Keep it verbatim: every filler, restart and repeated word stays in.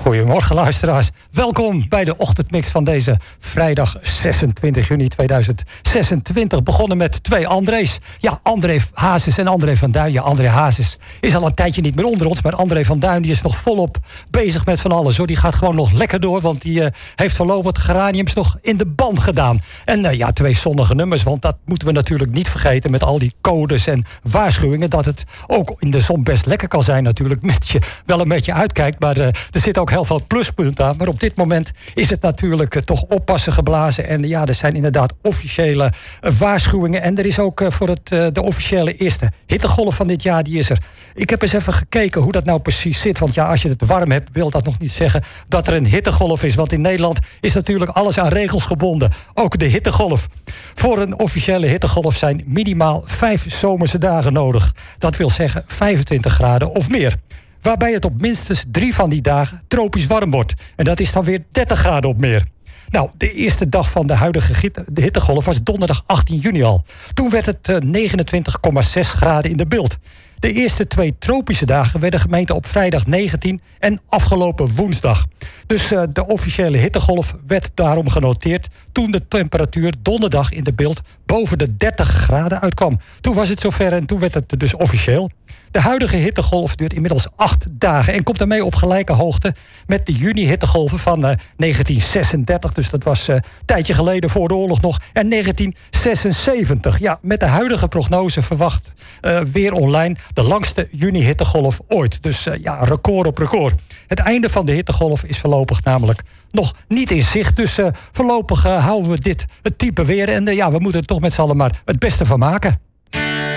Goedemorgen luisteraars. Welkom bij de ochtendmix van deze vrijdag zesentwintig juni tweeduizend zesentwintig. Begonnen met twee André's. Ja, André Hazes en André van Duin. Ja, André Hazes is al een tijdje niet meer onder ons. Maar André van Duin die is nog volop bezig met van alles. Hoor. Die gaat gewoon nog lekker door. Want die uh, heeft voorlopig wat geraniums nog in de band gedaan. En uh, ja, twee zonnige nummers. Want dat moeten we natuurlijk niet vergeten. Met al die codes en waarschuwingen. Dat het ook in de zon best lekker kan zijn natuurlijk. Met je wel een beetje uitkijkt. Maar uh, er zit ook heel veel pluspunten aan. Maar op dit moment is het natuurlijk uh, toch oppassen geblazen. En uh, ja, er zijn inderdaad officiële uh, waarschuwingen. En er is ook uh, voor het, uh, de officiële eerste hittegolf van dit jaar, die is er. Ik heb eens even gekeken hoe dat nou precies zit. Want ja, als je het warm hebt, wil dat nog niet zeggen dat er een hittegolf is. Want in Nederland is natuurlijk alles aan regels gebonden. Ook de hittegolf. Voor een officiële hittegolf zijn minimaal vijf zomerse dagen nodig. Dat wil zeggen vijfentwintig graden of meer. Waarbij het op minstens drie van die dagen tropisch warm wordt. En dat is dan weer dertig graden op meer. Nou, de eerste dag van de huidige hittegolf was donderdag achttien juni al. Toen werd het uh, negenentwintig komma zes graden in de beeld. De eerste twee tropische dagen werden gemeten op vrijdag negentien en afgelopen woensdag. Dus uh, de officiële hittegolf werd daarom genoteerd toen de temperatuur donderdag in de beeld boven de dertig graden uitkwam. Toen was het zover en toen werd het dus officieel. De huidige hittegolf duurt inmiddels acht dagen en komt daarmee op gelijke hoogte met de juni-hittegolven van uh, negentien zesendertig. Dus dat was uh, een tijdje geleden voor de oorlog nog. En negentien zesenzeventig. Ja, met de huidige prognose verwacht uh, weer online de langste juni-hittegolf ooit. Dus uh, ja, record op record. Het einde van de hittegolf is voorlopig namelijk nog niet in zicht. Dus uh, voorlopig uh, houden we dit het type weer. En uh, ja, we moeten er toch met z'n allen maar het beste van maken.